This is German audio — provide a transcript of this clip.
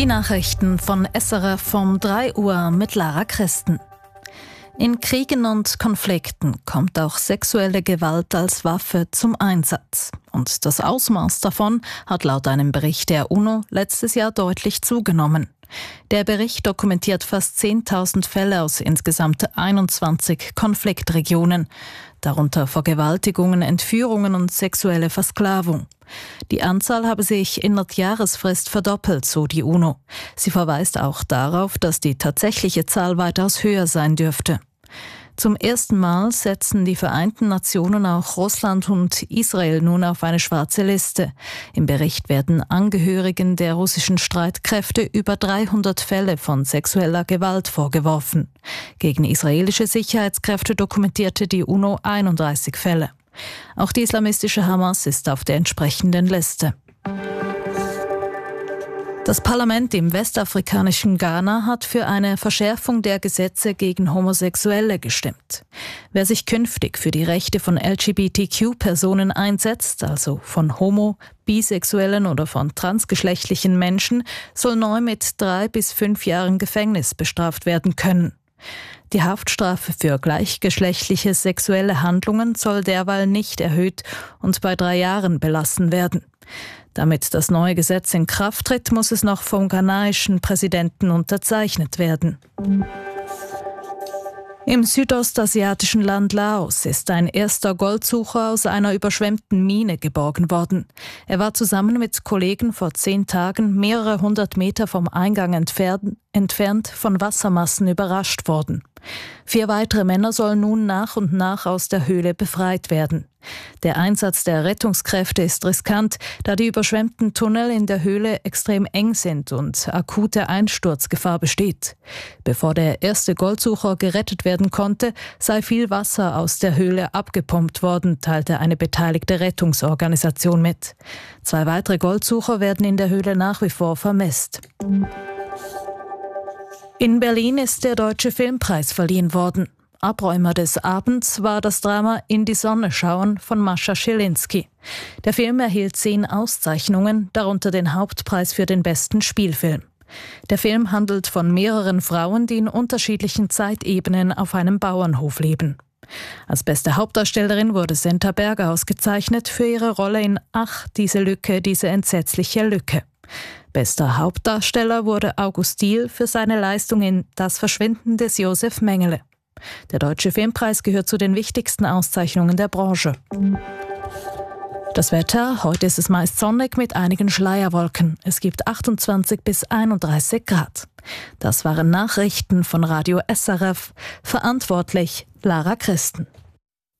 Die Nachrichten von SRF um 3 Uhr mit Lara Christen. In Kriegen und Konflikten kommt auch sexuelle Gewalt als Waffe zum Einsatz. Und das Ausmaß davon hat laut einem Bericht der UNO letztes Jahr deutlich zugenommen. Der Bericht dokumentiert fast 10.000 Fälle aus insgesamt 21 Konfliktregionen, darunter Vergewaltigungen, Entführungen und sexuelle Versklavung. Die Anzahl habe sich in der Jahresfrist verdoppelt, so die UNO. Sie verweist auch darauf, dass die tatsächliche Zahl weitaus höher sein dürfte. Zum ersten Mal setzen die Vereinten Nationen auch Russland und Israel nun auf eine schwarze Liste. Im Bericht werden Angehörigen der russischen Streitkräfte über 300 Fälle von sexueller Gewalt vorgeworfen. Gegen israelische Sicherheitskräfte dokumentierte die UNO 31 Fälle. Auch die islamistische Hamas ist auf der entsprechenden Liste. Das Parlament im westafrikanischen Ghana hat für eine Verschärfung der Gesetze gegen Homosexuelle gestimmt. Wer sich künftig für die Rechte von LGBTQ-Personen einsetzt, also von homo-, bisexuellen oder von transgeschlechtlichen Menschen, soll neu mit 3 bis 5 Jahren Gefängnis bestraft werden können. Die Haftstrafe für gleichgeschlechtliche sexuelle Handlungen soll derweil nicht erhöht und bei 3 Jahren belassen werden. Damit das neue Gesetz in Kraft tritt, muss es noch vom ghanaischen Präsidenten unterzeichnet werden. Im südostasiatischen Land Laos ist ein erster Goldsucher aus einer überschwemmten Mine geborgen worden. Er war zusammen mit Kollegen vor 10 Tagen mehrere 100 Meter vom Eingang entfernt von Wassermassen überrascht worden. 4 weitere Männer sollen nun nach und nach aus der Höhle befreit werden. Der Einsatz der Rettungskräfte ist riskant, da die überschwemmten Tunnel in der Höhle extrem eng sind und akute Einsturzgefahr besteht. Bevor der erste Goldsucher gerettet werden konnte, sei viel Wasser aus der Höhle abgepumpt worden, teilte eine beteiligte Rettungsorganisation mit. 2 weitere Goldsucher werden in der Höhle nach wie vor vermisst. In Berlin ist der Deutsche Filmpreis verliehen worden. Abräumer des Abends war das Drama In die Sonne schauen von Mascha Schilinski. Der Film erhielt 10 Auszeichnungen, darunter den Hauptpreis für den besten Spielfilm. Der Film handelt von mehreren Frauen, die in unterschiedlichen Zeitebenen auf einem Bauernhof leben. Als beste Hauptdarstellerin wurde Senta Berger ausgezeichnet für ihre Rolle in Ach, diese Lücke, diese entsetzliche Lücke. Bester Hauptdarsteller wurde August Diehl für seine Leistung in Das Verschwinden des Josef Mengele. Der Deutsche Filmpreis gehört zu den wichtigsten Auszeichnungen der Branche. Das Wetter: Heute ist es meist sonnig mit einigen Schleierwolken. Es gibt 28 bis 31 Grad. Das waren Nachrichten von Radio SRF. Verantwortlich Lara Christen.